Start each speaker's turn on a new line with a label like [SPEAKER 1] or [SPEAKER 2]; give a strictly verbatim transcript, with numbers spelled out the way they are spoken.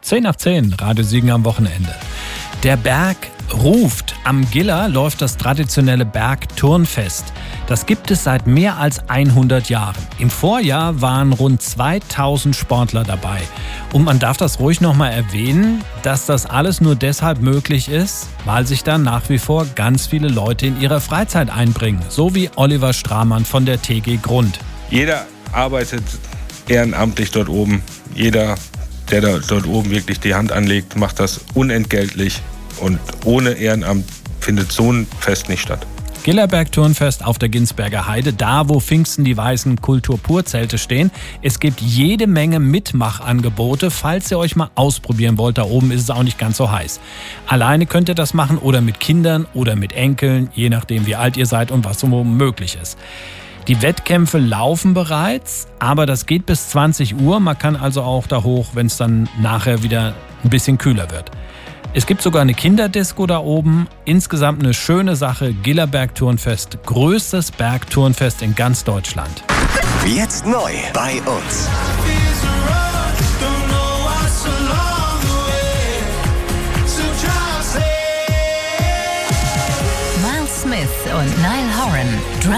[SPEAKER 1] zehn nach zehn, Radio Siegen am Wochenende. Der Berg ruft. Am Giller läuft das traditionelle Bergturnfest. Das gibt es seit mehr als hundert Jahren. Im Vorjahr waren rund zweitausend Sportler dabei. Und man darf das ruhig nochmal erwähnen, dass das alles nur deshalb möglich ist, weil sich da nach wie vor ganz viele Leute in ihrer Freizeit einbringen. So wie Oliver Stramann von der T G Grund.
[SPEAKER 2] Jeder arbeitet ehrenamtlich dort oben. Jeder, der da, dort oben wirklich die Hand anlegt, macht das unentgeltlich. Und ohne Ehrenamt findet so ein Fest nicht statt.
[SPEAKER 1] Gillerberg Turnfest auf der Ginsberger Heide, da wo Pfingsten die weißen Kulturpurzelte stehen. Es gibt jede Menge Mitmachangebote, falls ihr euch mal ausprobieren wollt. Da oben ist es auch nicht ganz so heiß. Alleine könnt ihr das machen oder mit Kindern oder mit Enkeln, je nachdem wie alt ihr seid und was so möglich ist. Die Wettkämpfe laufen bereits, aber das geht bis zwanzig Uhr. Man kann also auch da hoch, wenn es dann nachher wieder ein bisschen kühler wird. Es gibt sogar eine Kinderdisco da oben. Insgesamt eine schöne Sache. Gillerberg Turnfest, größtes Bergturnfest in ganz Deutschland.
[SPEAKER 3] Jetzt neu bei uns.
[SPEAKER 4] Miles Smith und Niall Horan.